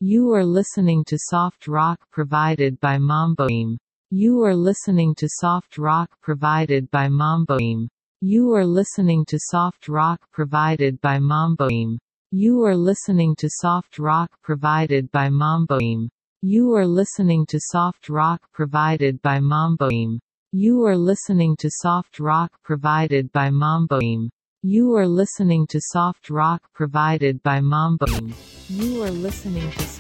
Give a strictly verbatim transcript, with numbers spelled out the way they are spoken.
You are listening to soft rock provided by Mamboim. You are listening to soft rock provided by Mamboim. You are listening to soft rock provided by Mamboim. You are listening to soft rock provided by Mamboim. You are listening to soft rock provided by Mamboim. You are listening to soft rock provided by Mamboim. You are listening to soft rock provided by Mamboim. You are listening to